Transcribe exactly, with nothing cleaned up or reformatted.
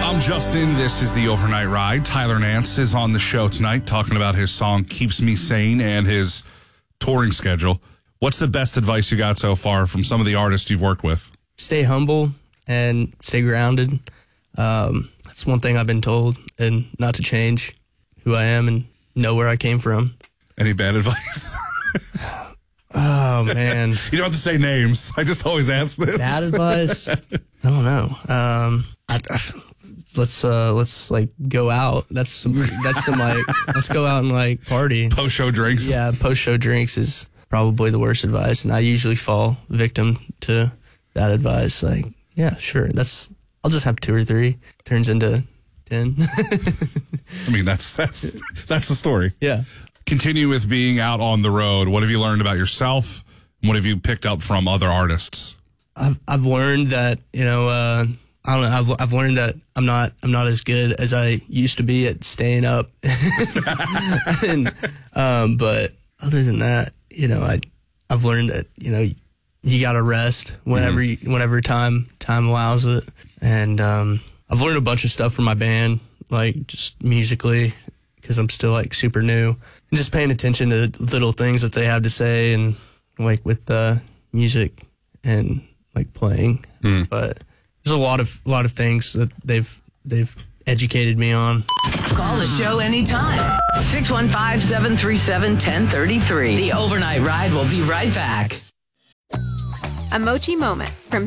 I'm Justin. This is the Overnight Ride. Tyler Nance is on the show tonight talking about his song Keeps Me Sane and his touring schedule. What's the best advice you got so far from some of the artists you've worked with? Stay humble and stay grounded. Um, that's one thing I've been told, and not to change who I am and know where I came from. Any bad advice? Oh, man. You don't have to say names. I just always ask this. Bad advice? I don't know. Um, I, I, let's, uh, let's like go out. That's some, that's some like, let's go out and like party. Post-show drinks? Yeah, post-show drinks is probably the worst advice. And I usually fall victim to that advice. Like, yeah, sure. That's, I'll just have two or three. Turns into ten. I mean, that's, that's, that's the story. Yeah. Continue with being out on the road. What have you learned about yourself? What have you picked up from other artists? I've I've learned that, you know, uh, I don't know. I've I've learned that I'm not I'm not as good as I used to be at staying up. and, um, but other than that, you know, I I've learned that, you know, you gotta rest whenever mm-hmm. you, whenever time time allows it. And um, I've learned a bunch of stuff from my band, like just musically, because I'm still like super new. And just paying attention to little things that they have to say, and like with uh, music and like playing. Mm. But there's a lot of a lot of things that they've they've educated me on. Call the show anytime. six one five, seven three seven, one zero three three. The Overnight Ride will be right back. A Mochi Moment from